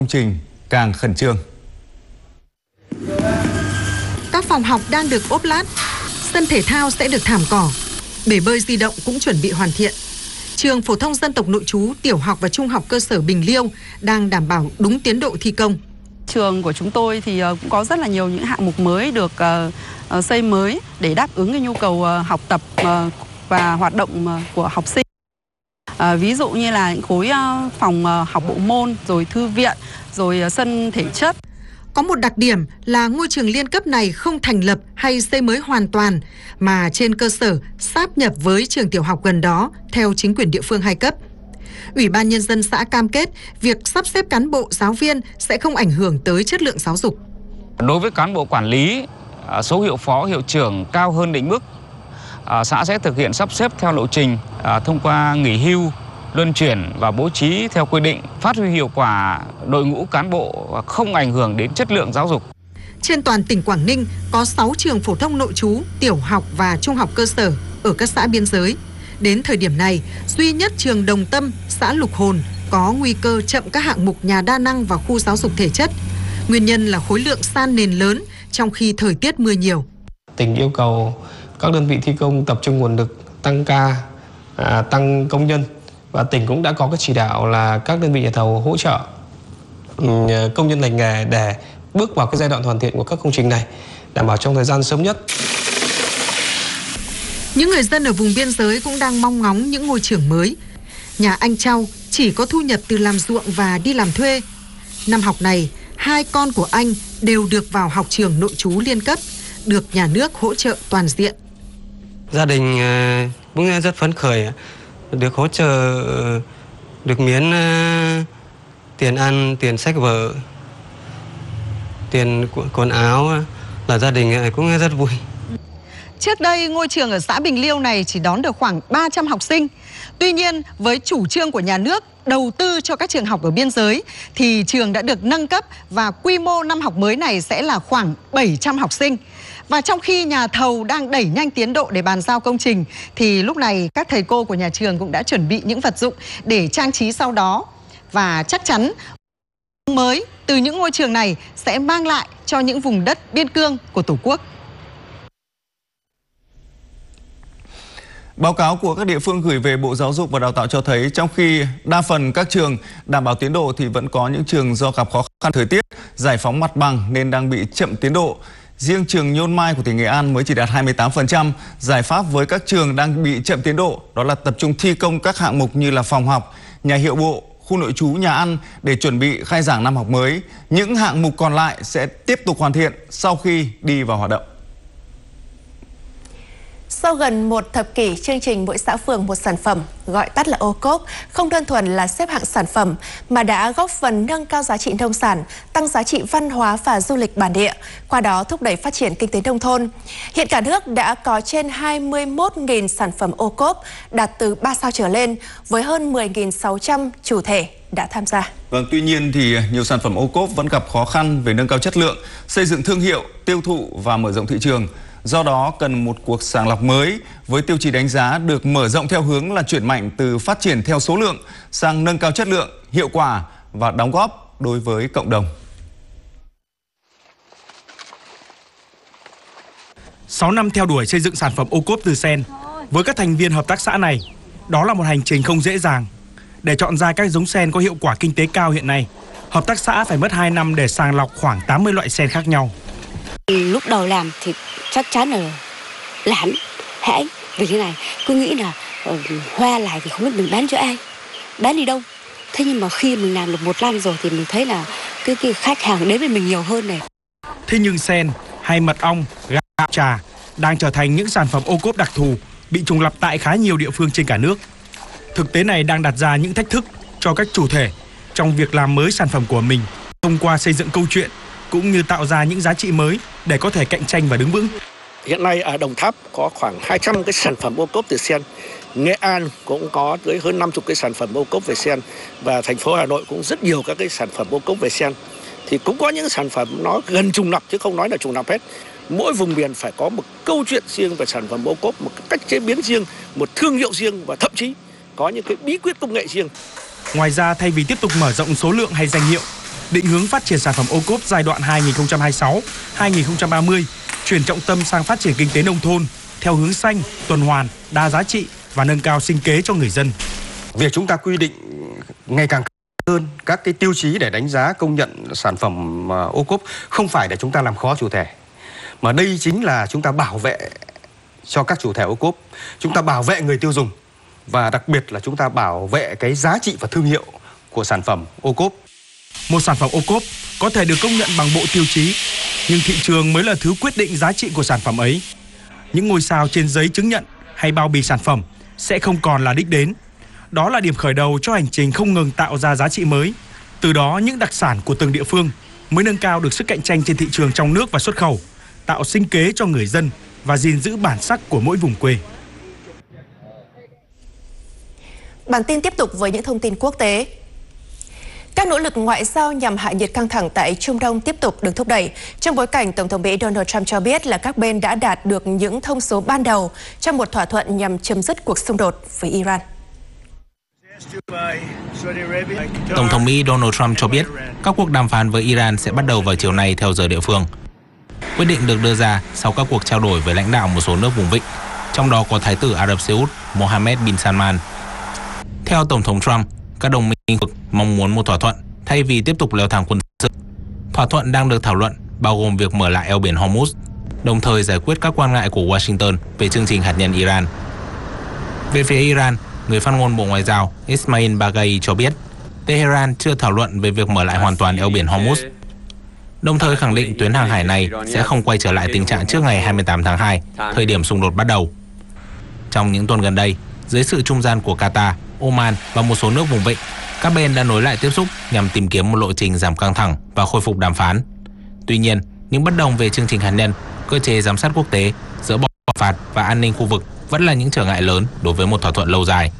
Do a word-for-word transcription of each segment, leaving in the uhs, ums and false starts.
công trình càng khẩn trương. Các phòng học đang được ốp lát, sân thể thao sẽ được thảm cỏ, bể bơi di động cũng chuẩn bị hoàn thiện. Trường phổ thông dân tộc nội trú tiểu học và trung học cơ sở Bình Liêu đang đảm bảo đúng tiến độ thi công. Trường của chúng tôi thì cũng có rất là nhiều những hạng mục mới được xây mới để đáp ứng cái nhu cầu học tập và hoạt động của học sinh. À, ví dụ như là những khối phòng học bộ môn, rồi thư viện, rồi sân thể chất. Có một đặc điểm là ngôi trường liên cấp này không thành lập hay xây mới hoàn toàn, mà trên cơ sở sáp nhập với trường tiểu học gần đó theo chính quyền địa phương hai cấp. Ủy ban Nhân dân xã cam kết việc sắp xếp cán bộ giáo viên sẽ không ảnh hưởng tới chất lượng giáo dục. Đối với cán bộ quản lý, số hiệu phó, hiệu trưởng cao hơn định mức, xã sẽ thực hiện sắp xếp theo lộ trình thông qua nghỉ hưu, luân chuyển và bố trí theo quy định, phát huy hiệu quả đội ngũ cán bộ và không ảnh hưởng đến chất lượng giáo dục. Trên toàn tỉnh Quảng Ninh có sáu trường phổ thông nội trú, tiểu học và trung học cơ sở ở các xã biên giới. Đến thời điểm này, duy nhất trường Đồng Tâm, xã Lục Hồn có nguy cơ chậm các hạng mục nhà đa năng và khu giáo dục thể chất. Nguyên nhân là khối lượng san nền lớn trong khi thời tiết mưa nhiều. Tỉnh yêu cầu các đơn vị thi công tập trung nguồn lực, tăng ca, à, tăng công nhân. Và tỉnh cũng đã có cái chỉ đạo là các đơn vị nhà thầu hỗ trợ công nhân lành nghề để bước vào cái giai đoạn hoàn thiện của các công trình này, đảm bảo trong thời gian sớm nhất. Những người dân ở vùng biên giới cũng đang mong ngóng những ngôi trường mới. Nhà anh Châu chỉ có thu nhập từ làm ruộng và đi làm thuê. Năm học này, hai con của anh đều được vào học trường nội trú liên cấp, được nhà nước hỗ trợ toàn diện. Gia đình cũng rất phấn khởi, được hỗ trợ, được miễn uh, tiền ăn, tiền sách vở, tiền quần áo, là gia đình cũng rất vui. Trước đây, ngôi trường ở xã Bình Liêu này chỉ đón được khoảng ba trăm học sinh. Tuy nhiên, với chủ trương của nhà nước đầu tư cho các trường học ở biên giới, thì trường đã được nâng cấp và quy mô năm học mới này sẽ là khoảng bảy trăm học sinh. Và trong khi nhà thầu đang đẩy nhanh tiến độ để bàn giao công trình, thì lúc này các thầy cô của nhà trường cũng đã chuẩn bị những vật dụng để trang trí sau đó. Và chắc chắn mới từ những ngôi trường này sẽ mang lại cho những vùng đất biên cương của Tổ quốc. Báo cáo của các địa phương gửi về Bộ Giáo dục và Đào tạo cho thấy trong khi đa phần các trường đảm bảo tiến độ thì vẫn có những trường do gặp khó khăn thời tiết, giải phóng mặt bằng nên đang bị chậm tiến độ. Riêng trường Nhôn Mai của tỉnh Nghệ An mới chỉ đạt hai mươi tám phần trăm. Giải pháp với các trường đang bị chậm tiến độ đó là tập trung thi công các hạng mục như là phòng học, nhà hiệu bộ, khu nội trú, nhà ăn để chuẩn bị khai giảng năm học mới. Những hạng mục còn lại sẽ tiếp tục hoàn thiện sau khi đi vào hoạt động. Sau gần một thập kỷ, chương trình Mỗi xã phường một sản phẩm, gọi tắt là ô cốp, không đơn thuần là xếp hạng sản phẩm mà đã góp phần nâng cao giá trị nông sản, tăng giá trị văn hóa và du lịch bản địa, qua đó thúc đẩy phát triển kinh tế nông thôn. Hiện cả nước đã có trên hai mươi mốt nghìn sản phẩm ô cốp đạt từ ba sao trở lên, với hơn mười nghìn sáu trăm chủ thể đã tham gia. Vâng, tuy nhiên thì nhiều sản phẩm ô cốp vẫn gặp khó khăn về nâng cao chất lượng, xây dựng thương hiệu, tiêu thụ và mở rộng thị trường. Do đó, cần một cuộc sàng lọc mới với tiêu chí đánh giá được mở rộng theo hướng là chuyển mạnh từ phát triển theo số lượng sang nâng cao chất lượng, hiệu quả và đóng góp đối với cộng đồng. sáu năm theo đuổi xây dựng sản phẩm ô cốp từ sen, với các thành viên hợp tác xã này, đó là một hành trình không dễ dàng. Để chọn ra các giống sen có hiệu quả kinh tế cao hiện nay, hợp tác xã phải mất hai năm để sàng lọc khoảng tám mươi loại sen khác nhau. Lúc đầu làm thì chắc chắn là lán, hãy vì thế này, cứ nghĩ là uh, hoa lại thì không biết mình bán cho ai, bán đi đâu. Thế nhưng mà khi mình làm được một năm rồi thì mình thấy là cái, cái khách hàng đến với mình nhiều hơn này. Thế nhưng sen hay mật ong, gạo trà đang trở thành những sản phẩm ô cốp đặc thù bị trùng lặp tại khá nhiều địa phương trên cả nước. Thực tế này đang đặt ra những thách thức cho các chủ thể trong việc làm mới sản phẩm của mình thông qua xây dựng câu chuyện cũng như tạo ra những giá trị mới để có thể cạnh tranh và đứng vững. Hiện nay ở Đồng Tháp có khoảng hai trăm cái sản phẩm ô cốp từ sen. Nghệ An cũng có tới hơn năm mươi cái sản phẩm ô cốp về sen, và thành phố Hà Nội cũng rất nhiều các cái sản phẩm ô cốp về sen. Thì cũng có những sản phẩm nó gần trùng lặp chứ không nói là trùng lặp hết. Mỗi vùng miền phải có một câu chuyện riêng về sản phẩm ô cốp, một cách chế biến riêng, một thương hiệu riêng và thậm chí có những cái bí quyết công nghệ riêng. Ngoài ra, thay vì tiếp tục mở rộng số lượng hay danh hiệu, định hướng phát triển sản phẩm ô cốp giai đoạn hai nghìn không trăm hai mươi sáu đến hai nghìn không trăm ba mươi, chuyển trọng tâm sang phát triển kinh tế nông thôn theo hướng xanh, tuần hoàn, đa giá trị và nâng cao sinh kế cho người dân. Việc chúng ta quy định ngày càng hơn các cái tiêu chí để đánh giá công nhận sản phẩm ô cốp không phải để chúng ta làm khó chủ thể, mà đây chính là chúng ta bảo vệ cho các chủ thể ô cốp, chúng ta bảo vệ người tiêu dùng và đặc biệt là chúng ta bảo vệ cái giá trị và thương hiệu của sản phẩm ô cốp. Một sản phẩm ô cốp có thể được công nhận bằng bộ tiêu chí, nhưng thị trường mới là thứ quyết định giá trị của sản phẩm ấy. Những ngôi sao trên giấy chứng nhận hay bao bì sản phẩm sẽ không còn là đích đến. Đó là điểm khởi đầu cho hành trình không ngừng tạo ra giá trị mới. Từ đó những đặc sản của từng địa phương mới nâng cao được sức cạnh tranh trên thị trường trong nước và xuất khẩu, tạo sinh kế cho người dân và gìn giữ bản sắc của mỗi vùng quê. Bản tin tiếp tục với những thông tin quốc tế. Các nỗ lực ngoại giao nhằm hạ nhiệt căng thẳng tại Trung Đông tiếp tục được thúc đẩy trong bối cảnh Tổng thống Mỹ Donald Trump cho biết là các bên đã đạt được những thông số ban đầu trong một thỏa thuận nhằm chấm dứt cuộc xung đột với Iran. Tổng thống Mỹ Donald Trump cho biết các cuộc đàm phán với Iran sẽ bắt đầu vào chiều nay theo giờ địa phương. Quyết định được đưa ra sau các cuộc trao đổi với lãnh đạo một số nước vùng vịnh, trong đó có Thái tử Ả Rập Xê Út Mohammed bin Salman. Theo Tổng thống Trump, các đồng minh mong muốn một thỏa thuận thay vì tiếp tục leo thang quân sự. Thỏa thuận đang được thảo luận bao gồm việc mở lại eo biển Hormuz, đồng thời giải quyết các quan ngại của Washington về chương trình hạt nhân Iran. Về phía Iran, người phát ngôn Bộ Ngoại giao Ismail Baghai cho biết Tehran chưa thảo luận về việc mở lại hoàn toàn eo biển Hormuz, đồng thời khẳng định tuyến hàng hải này sẽ không quay trở lại tình trạng trước ngày hai mươi tám tháng hai, thời điểm xung đột bắt đầu. Trong những tuần gần đây, dưới sự trung gian của Qatar, Oman và một số nước vùng vịnh, các bên đã nối lại tiếp xúc nhằm tìm kiếm một lộ trình giảm căng thẳng và khôi phục đàm phán. Tuy nhiên, những bất đồng về chương trình hạt nhân, cơ chế giám sát quốc tế, dỡ bỏ trừng phạt và an ninh khu vực vẫn là những trở ngại lớn đối với một thỏa thuận lâu dài.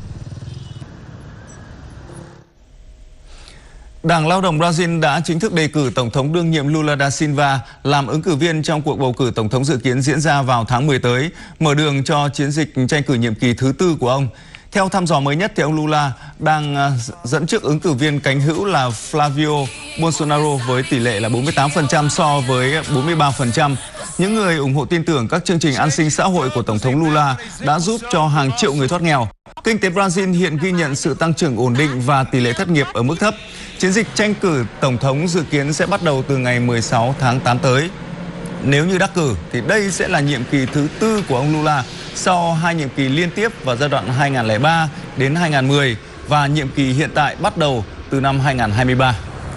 Đảng Lao động Brazil đã chính thức đề cử Tổng thống đương nhiệm Lula da Silva làm ứng cử viên trong cuộc bầu cử Tổng thống dự kiến diễn ra vào tháng mười tới, mở đường cho chiến dịch tranh cử nhiệm kỳ thứ tư của ông. Theo thăm dò mới nhất thì ông Lula đang dẫn trước ứng cử viên cánh hữu là Flavio Bolsonaro với tỷ lệ là bốn mươi tám phần trăm so với bốn mươi ba phần trăm. Những người ủng hộ tin tưởng các chương trình an sinh xã hội của Tổng thống Lula đã giúp cho hàng triệu người thoát nghèo. Kinh tế Brazil hiện ghi nhận sự tăng trưởng ổn định và tỷ lệ thất nghiệp ở mức thấp. Chiến dịch tranh cử Tổng thống dự kiến sẽ bắt đầu từ ngày mười sáu tháng tám tới. Nếu như đắc cử thì đây sẽ là nhiệm kỳ thứ tư của ông Lula sau hai nhiệm kỳ liên tiếp vào giai đoạn hai nghìn không trăm lẻ ba đến hai nghìn không trăm mười và nhiệm kỳ hiện tại bắt đầu từ năm hai nghìn không trăm hai mươi ba.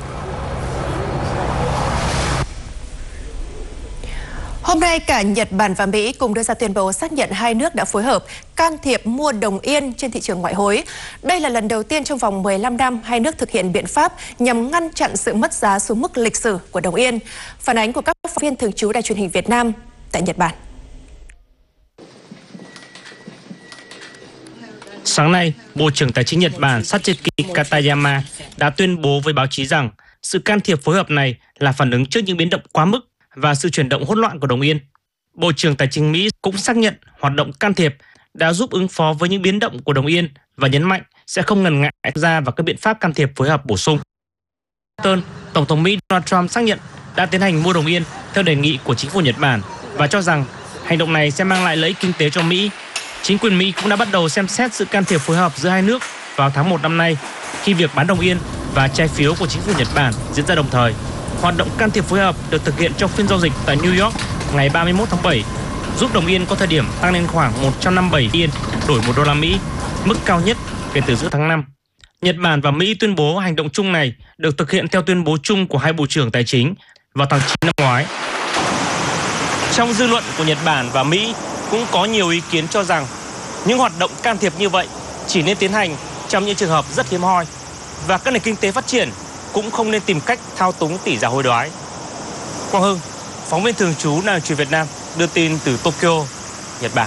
Hôm nay, cả Nhật Bản và Mỹ cùng đưa ra tuyên bố xác nhận hai nước đã phối hợp can thiệp mua đồng yên trên thị trường ngoại hối. Đây là lần đầu tiên trong vòng mười lăm năm hai nước thực hiện biện pháp nhằm ngăn chặn sự mất giá xuống mức lịch sử của đồng yên. Phản ánh của các phóng viên thường trú Đài truyền hình Việt Nam tại Nhật Bản. Sáng nay, Bộ trưởng Tài chính Nhật Bản Sachiki Katayama đã tuyên bố với báo chí rằng sự can thiệp phối hợp này là phản ứng trước những biến động quá mức và sự chuyển động hỗn loạn của đồng yên. Bộ trưởng Tài chính Mỹ cũng xác nhận hoạt động can thiệp đã giúp ứng phó với những biến động của đồng yên và nhấn mạnh sẽ không ngần ngại ra vào các biện pháp can thiệp phối hợp bổ sung. Tổng thống Mỹ Donald Trump xác nhận đã tiến hành mua đồng yên theo đề nghị của chính phủ Nhật Bản và cho rằng hành động này sẽ mang lại lợi ích kinh tế cho Mỹ. Chính quyền Mỹ cũng đã bắt đầu xem xét sự can thiệp phối hợp giữa hai nước vào tháng một năm nay khi việc bán đồng yên và trái phiếu của chính phủ Nhật Bản diễn ra đồng thời. Hoạt động can thiệp phối hợp được thực hiện trong phiên giao dịch tại New York ngày ba mươi mốt tháng bảy, giúp đồng yên có thời điểm tăng lên khoảng một trăm năm mươi bảy yên đổi một đô la Mỹ, mức cao nhất kể từ giữa tháng năm. Nhật Bản và Mỹ tuyên bố hành động chung này được thực hiện theo tuyên bố chung của hai bộ trưởng tài chính vào tháng chín năm ngoái. Trong dư luận của Nhật Bản và Mỹ cũng có nhiều ý kiến cho rằng những hoạt động can thiệp như vậy chỉ nên tiến hành trong những trường hợp rất hiếm hoi và các nền kinh tế phát triển cũng không nên tìm cách thao túng tỷ giá hối đoái. Quang Hưng, phóng viên thường trú Đài truyền Việt Nam đưa tin từ Tokyo, Nhật Bản.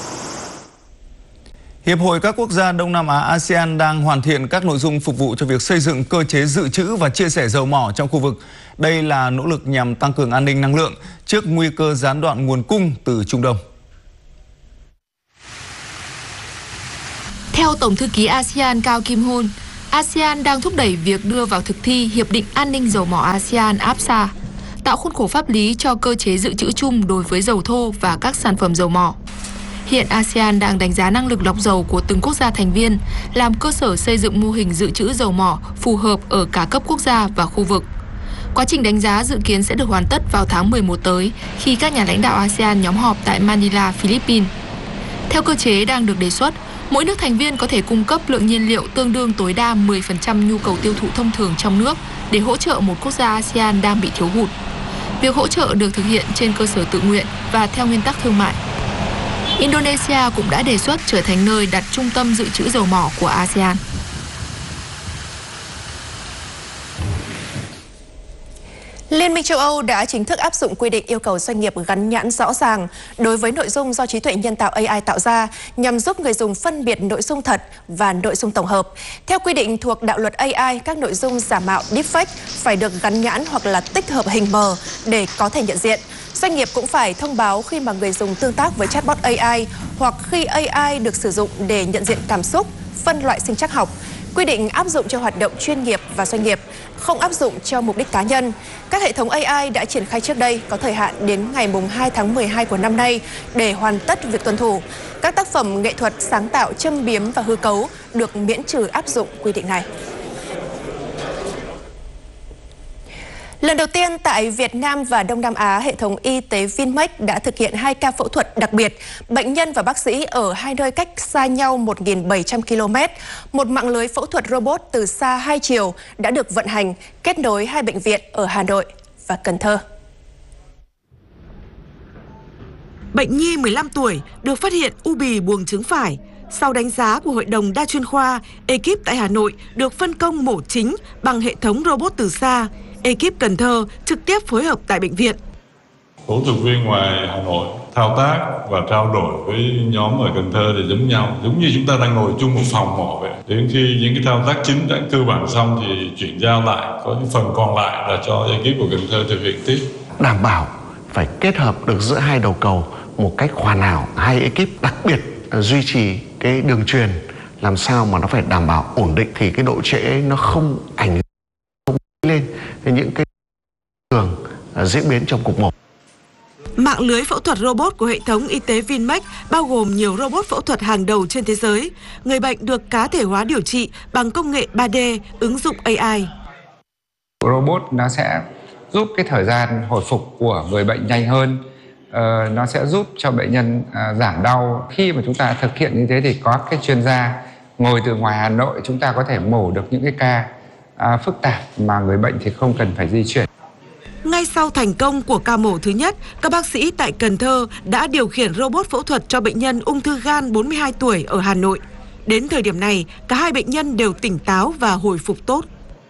Hiệp hội các quốc gia Đông Nam Á a sê an đang hoàn thiện các nội dung phục vụ cho việc xây dựng cơ chế dự trữ và chia sẻ dầu mỏ trong khu vực. Đây là nỗ lực nhằm tăng cường an ninh năng lượng trước nguy cơ gián đoạn nguồn cung từ Trung Đông. Theo Tổng thư ký a sê an Cao Kim Hun, a sê an đang thúc đẩy việc đưa vào thực thi Hiệp định An ninh Dầu mỏ a sê an ép ét a, tạo khuôn khổ pháp lý cho cơ chế dự trữ chung đối với dầu thô và các sản phẩm dầu mỏ. Hiện a sê an đang đánh giá năng lực lọc dầu của từng quốc gia thành viên, làm cơ sở xây dựng mô hình dự trữ dầu mỏ phù hợp ở cả cấp quốc gia và khu vực. Quá trình đánh giá dự kiến sẽ được hoàn tất vào tháng mười một tới khi các nhà lãnh đạo a sê an nhóm họp tại Manila, Philippines. Theo cơ chế đang được đề xuất, mỗi nước thành viên có thể cung cấp lượng nhiên liệu tương đương tối đa mười phần trăm nhu cầu tiêu thụ thông thường trong nước để hỗ trợ một quốc gia a sê an đang bị thiếu hụt. Việc hỗ trợ được thực hiện trên cơ sở tự nguyện và theo nguyên tắc thương mại. Indonesia cũng đã đề xuất trở thành nơi đặt trung tâm dự trữ dầu mỏ của a sê an. Liên minh châu Âu đã chính thức áp dụng quy định yêu cầu doanh nghiệp gắn nhãn rõ ràng đối với nội dung do trí tuệ nhân tạo a i tạo ra nhằm giúp người dùng phân biệt nội dung thật và nội dung tổng hợp. Theo quy định thuộc đạo luật a i, các nội dung giả mạo deepfake phải được gắn nhãn hoặc là tích hợp hình mờ để có thể nhận diện. Doanh nghiệp cũng phải thông báo khi mà người dùng tương tác với chatbot a i hoặc khi a i được sử dụng để nhận diện cảm xúc, phân loại sinh trắc học. Quy định áp dụng cho hoạt động chuyên nghiệp và doanh nghiệp, không áp dụng cho mục đích cá nhân. Các hệ thống a i đã triển khai trước đây có thời hạn đến ngày hai tháng mười hai của năm nay để hoàn tất việc tuân thủ. Các tác phẩm nghệ thuật sáng tạo châm biếm và hư cấu được miễn trừ áp dụng quy định này. Lần đầu tiên tại Việt Nam và Đông Nam Á, hệ thống y tế Vinmec đã thực hiện hai ca phẫu thuật đặc biệt. Bệnh nhân và bác sĩ ở hai nơi cách xa nhau một nghìn bảy trăm ki lô mét. Một mạng lưới phẫu thuật robot từ xa hai chiều đã được vận hành, kết nối hai bệnh viện ở Hà Nội và Cần Thơ. Bệnh nhi mười lăm tuổi được phát hiện u bì buồng trứng phải. Sau đánh giá của Hội đồng đa chuyên khoa, ekip tại Hà Nội được phân công mổ chính bằng hệ thống robot từ xa. Ekip Cần Thơ trực tiếp phối hợp tại bệnh viện. Phẫu thuật viên ngoài Hà Nội thao tác và trao đổi với nhóm ở Cần Thơ thì giống nhau, giống như chúng ta đang ngồi chung một phòng mổ vậy. Đến khi những cái thao tác chính đã cơ bản xong thì chuyển giao lại, có những phần còn lại là cho ekip của Cần Thơ thực hiện tiếp. Đảm bảo phải kết hợp được giữa hai đầu cầu một cách hoàn hảo. Hai ekip đặc biệt duy trì cái đường truyền làm sao mà nó phải đảm bảo ổn định thì cái độ trễ nó không ảnh hưởng lên những cái thường diễn biến trong cuộc mổ. Mạng lưới phẫu thuật robot của hệ thống y tế Vinmec bao gồm nhiều robot phẫu thuật hàng đầu trên thế giới. Người bệnh được cá thể hóa điều trị bằng công nghệ ba D, ứng dụng a i. Robot nó sẽ giúp cái thời gian hồi phục của người bệnh nhanh hơn. Ờ, nó sẽ giúp cho bệnh nhân à, giảm đau. Khi mà chúng ta thực hiện như thế thì có cái chuyên gia ngồi từ ngoài Hà Nội, chúng ta có thể mổ được những cái ca à, phức tạp mà người bệnh thì không cần phải di chuyển. Ngay sau thành công của ca mổ thứ nhất, các bác sĩ tại Cần Thơ đã điều khiển robot phẫu thuật cho bệnh nhân ung thư gan bốn mươi hai tuổi ở Hà Nội. Đến thời điểm này, cả hai bệnh nhân đều tỉnh táo và hồi phục tốt.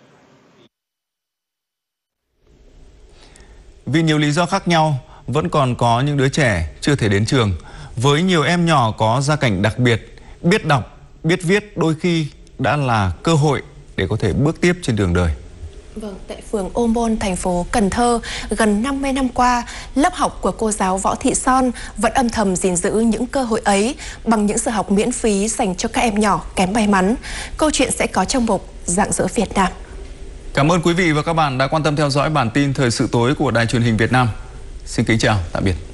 Vì nhiều lý do khác nhau, vẫn còn có những đứa trẻ chưa thể đến trường. Với nhiều em nhỏ có gia cảnh đặc biệt, biết đọc, biết viết đôi khi đã là cơ hội để có thể bước tiếp trên đường đời. Vâng, tại phường Ô Môn, thành phố Cần Thơ, gần năm mươi năm qua, lớp học của cô giáo Võ Thị Son vẫn âm thầm gìn giữ những cơ hội ấy bằng những giờ học miễn phí dành cho các em nhỏ kém may mắn. Câu chuyện sẽ có trong mục Rạng rỡ Việt Nam. Cảm ơn quý vị và các bạn đã quan tâm theo dõi bản tin Thời sự tối của Đài Truyền hình Việt Nam. Xin kính chào, tạm biệt.